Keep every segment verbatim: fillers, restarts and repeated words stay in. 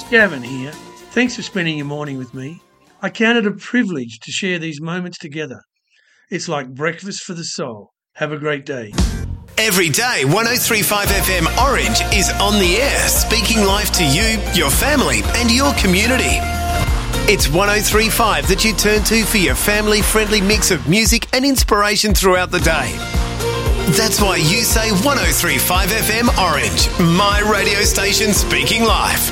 It's Gavin here. Thanks for spending your morning with me. I count it a privilege to share these moments together. It's like breakfast for the soul. Have a great day. Every day, one oh three point five F M Orange is on the air, speaking life to you, your family and your community. It's one oh three point five that you turn to for your family-friendly mix of music and inspiration throughout the day. That's why you say one oh three point five F M Orange, my radio station speaking life.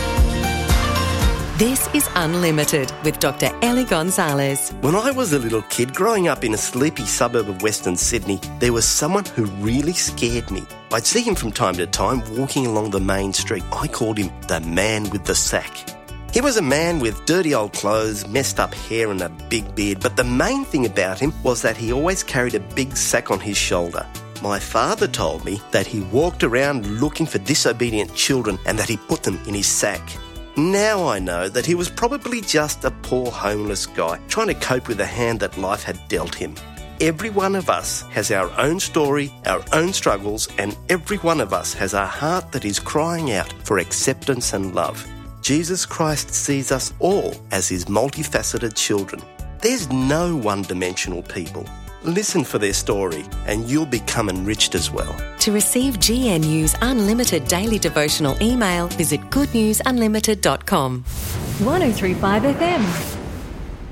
This is Unlimited with Doctor Ellie Gonzalez. When I was a little kid growing up in a sleepy suburb of Western Sydney, there was someone who really scared me. I'd see him from time to time walking along the main street. I called him the man with the sack. He was a man with dirty old clothes, messed up hair and a big beard, but the main thing about him was that he always carried a big sack on his shoulder. My father told me that he walked around looking for disobedient children and that he put them in his sack. Now I know that he was probably just a poor homeless guy trying to cope with the hand that life had dealt him. Every one of us has our own story, our own struggles, and every one of us has a heart that is crying out for acceptance and love. Jesus Christ sees us all as his multifaceted children. There's no one-dimensional people. Listen for their story and you'll become enriched as well. To receive G N U's unlimited daily devotional email, visit good news unlimited dot com. one oh three point five F M.